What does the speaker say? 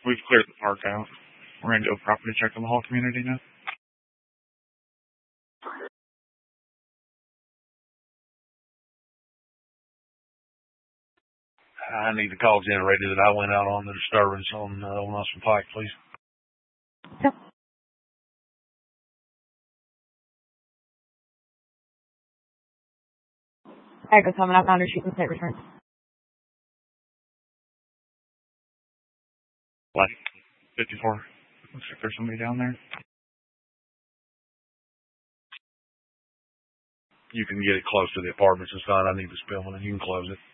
We've cleared the park out. We're going to do a property check on the whole community now. I need the call generator that I went out on the disturbance on Austin Pike, please. Yep. Echo coming up under shooting state return. What? 54. Looks like there's somebody down there. You can get it close to the apartments. It's fine. I need this building. You can close it.